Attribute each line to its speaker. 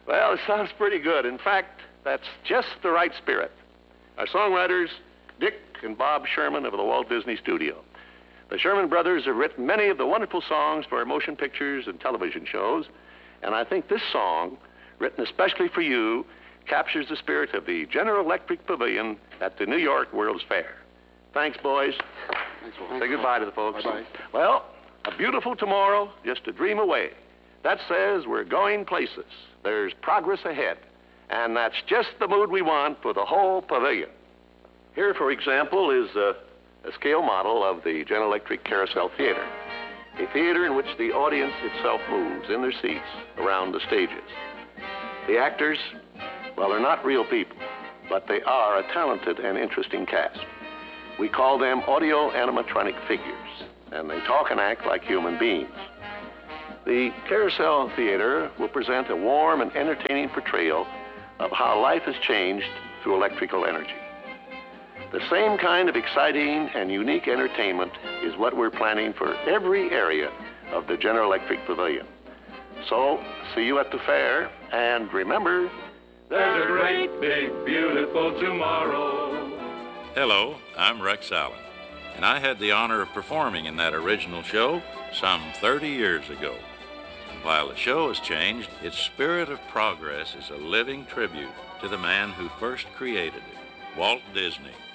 Speaker 1: Well, it sounds pretty good. In fact, that's just the right spirit. Our songwriters, Dick and Bob Sherman of the Walt Disney Studio. The Sherman brothers have written many of the wonderful songs for motion pictures and television shows, and I think this song, written especially for you, captures the spirit of the General Electric Pavilion at the New York World's Fair. Thanks, boys.
Speaker 2: Thanks, Walt.
Speaker 1: Say goodbye to the folks.
Speaker 2: Bye-bye.
Speaker 1: Well, a beautiful tomorrow, just a dream away. That says we're going places. There's progress ahead. And that's just the mood we want for the whole pavilion. Here, for example, is a scale model of the General Electric Carousel Theater, a theater in which the audience itself moves in their seats around the stages. The actors, well, they're not real people, but they are a talented and interesting cast. We call them audio animatronic figures, and they talk and act like human beings. The Carousel Theater will present a warm and entertaining portrayal of how life has changed through electrical energy. The same kind of exciting and unique entertainment is what we're planning for every area of the General Electric Pavilion. So, see you at the fair, and remember,
Speaker 3: there's a great, big, beautiful tomorrow.
Speaker 4: Hello, I'm Rex Allen, and I had the honor of performing in that original show some 30 years ago. And while the show has changed, its spirit of progress is a living tribute to the man who first created it, Walt Disney.